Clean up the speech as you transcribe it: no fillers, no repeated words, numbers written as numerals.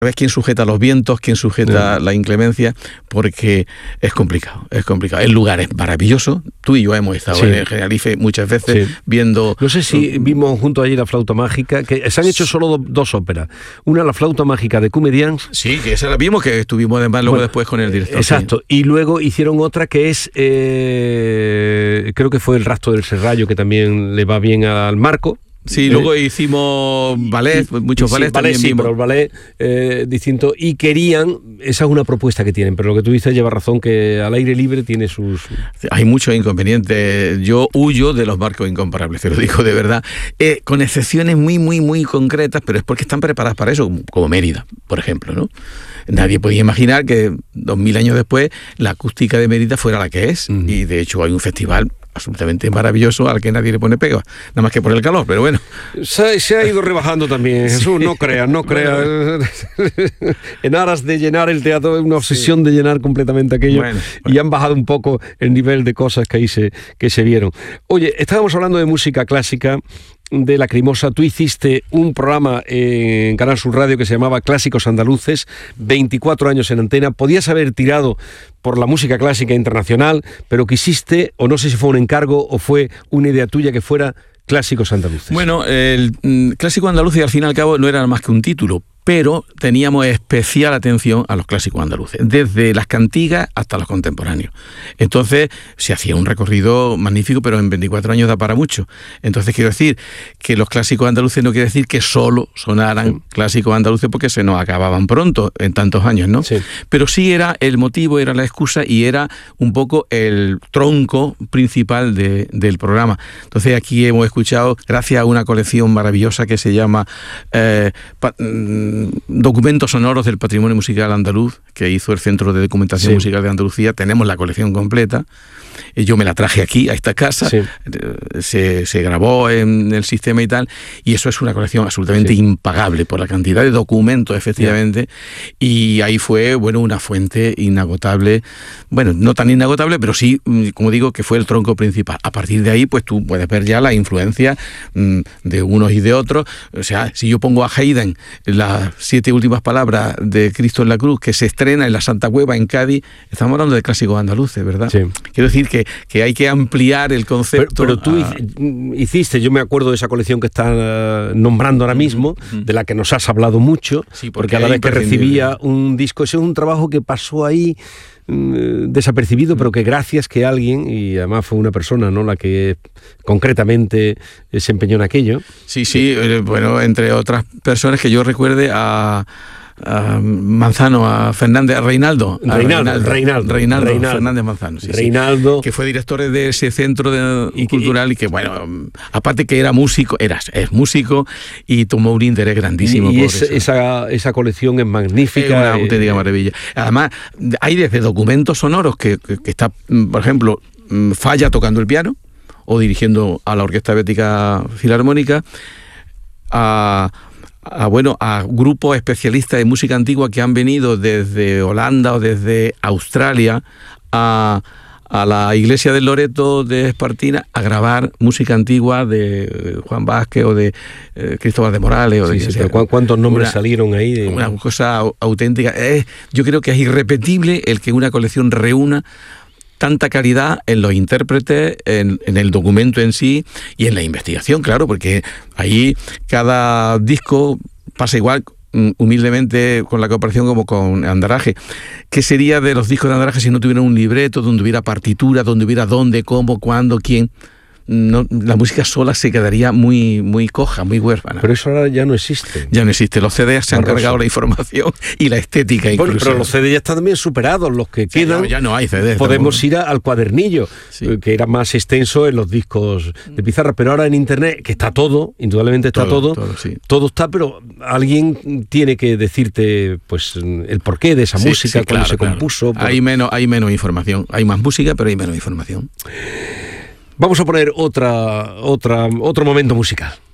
¿Sabes quién sujeta los vientos, quién sujeta la inclemencia? Porque es complicado. El lugar es maravilloso. Tú y yo hemos estado en el Generalife muchas veces viendo... No sé si vimos junto allí La Flauta Mágica, que se han hecho solo dos óperas. Una, La Flauta Mágica de Comedians. Sí, que esa la vimos, que estuvimos además luego después con el director. Exacto. Y luego hicieron otra que es, creo que fue El Rastro del Serrallo, que también le va bien al Marco. Sí, luego hicimos ballet, muchos ballets también vimos. Pero el ballet distinto, y querían, esa es una propuesta que tienen, pero lo que tú dices lleva razón, que al aire libre tiene sus... Hay muchos inconvenientes. Yo huyo de los barcos incomparables, te lo digo de verdad, con excepciones muy concretas, pero es porque están preparadas para eso, como Mérida, por ejemplo, ¿no? Nadie podía imaginar que 2000 años después la acústica de Mérida fuera la que es, y de hecho hay un festival absolutamente maravilloso al que nadie le pone pega, nada más que por el calor, pero bueno. Se ha ido rebajando también, Jesús, no creas. En aras de llenar el teatro, una obsesión de llenar completamente aquello, y han bajado un poco el nivel de cosas que ahí se vieron. Oye, estábamos hablando de música clásica, de Lacrimosa. Tú hiciste un programa en Canal Sur Radio que se llamaba Clásicos Andaluces, 24 años en antena. Podías haber tirado por la música clásica internacional, pero quisiste, o no sé si fue un encargo o fue una idea tuya, que fuera Clásicos Andaluces. Bueno, el Clásico Andaluz, al fin y al cabo, no era más que un título, pero teníamos especial atención a los clásicos andaluces, desde las cantigas hasta los contemporáneos. Entonces se hacía un recorrido magnífico, pero en 24 años da para mucho. Entonces quiero decir que los clásicos andaluces no quiere decir que solo sonaran clásicos andaluces, porque se nos acababan pronto en tantos años, ¿no? Sí. Pero sí era el motivo, era la excusa y era un poco el tronco principal del programa. Entonces aquí hemos escuchado, gracias a una colección maravillosa que se llama Documentos sonoros del patrimonio musical andaluz, que hizo el Centro de Documentación Musical de Andalucía. Tenemos la colección completa. Yo me la traje aquí, a esta casa, se grabó en el sistema y tal, y eso es una colección absolutamente impagable por la cantidad de documentos, efectivamente, y ahí fue, una fuente inagotable, no tan inagotable, pero sí, como digo, que fue el tronco principal. A partir de ahí, pues tú puedes ver ya la influencia de unos y de otros. O sea, si yo pongo a Haydn las 7 últimas palabras de Cristo en la Cruz, que se estrena en la Santa Cueva en Cádiz, estamos hablando de clásicos andaluces, ¿verdad? Sí. Quiero decir que hay que ampliar el concepto. Pero tú hiciste, yo me acuerdo de esa colección que estás nombrando ahora mismo, de la que nos has hablado mucho, porque a la vez que recibía un disco, ese es un trabajo que pasó ahí desapercibido, pero que gracias que alguien, y además fue una persona, ¿no?, la que concretamente se empeñó en aquello. Sí, entre otras personas que yo recuerde a Manzano, a Fernández, a Reinaldo Fernández Manzano, Reinaldo, que fue director de ese centro cultural y que, aparte que era músico, es músico y tomó un interés grandísimo. Y esa colección es magnífica. Es una auténtica maravilla. Además, hay desde documentos sonoros que está, por ejemplo, Falla tocando el piano o dirigiendo a la Orquesta Bética Filarmónica, a grupos especialistas de música antigua que han venido desde Holanda o desde Australia a la iglesia del Loreto de Espartina a grabar música antigua de Juan Vázquez o de Cristóbal de Morales. Pero ¿cuántos nombres salieron ahí? Una cosa auténtica. Yo creo que es irrepetible el que una colección reúna tanta calidad en los intérpretes, en el documento en sí y en la investigación, claro, porque ahí cada disco pasa igual, humildemente, con la comparación como con Andaraje. ¿Qué sería de los discos de Andaraje si no tuviera un libreto, donde hubiera partitura, donde hubiera dónde, cómo, cuándo, quién? No, la música sola se quedaría muy coja, muy huérfana. Pero eso ahora ya no existe. Ya no existe. Los CDs se han cargado la información y la estética incluso. Pero los CDs ya están también superados. Los que quedan, ya no hay CDs. Podemos ir al cuadernillo, que era más extenso en los discos de pizarra. Pero ahora en Internet, que está todo, indudablemente está todo está, pero alguien tiene que decirte pues el porqué de esa música, cuándo se compuso. Hay menos información. Hay más música, pero hay menos información. Vamos a poner otro momento musical.